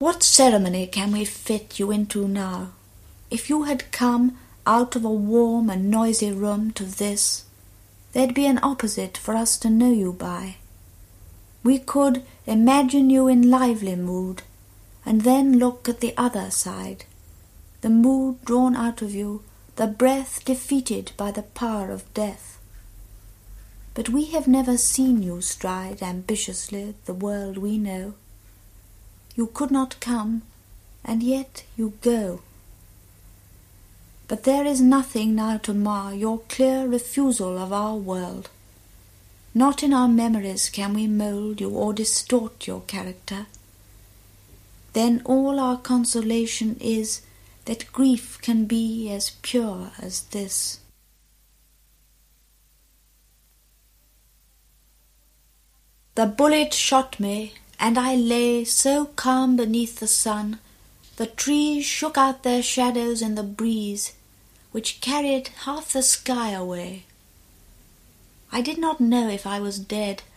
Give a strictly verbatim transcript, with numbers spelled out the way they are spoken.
What ceremony can we fit you into now? If you had come out of a warm and noisy room to this, there'd be an opposite for us to know you by. We could imagine you in lively mood, and then look at the other side, the mood drawn out of you, the breath defeated by the power of death. But we have never seen you stride ambitiously the world we know. You could not come, and yet you go. But there is nothing now to mar your clear refusal of our world. Not in our memories can we mould you or distort your character. Then all our consolation is that grief can be as pure as this. The bullet shot me, and I lay so calm beneath the sun, the trees shook out their shadows in the breeze, which carried half the sky away. I did not know if I was dead,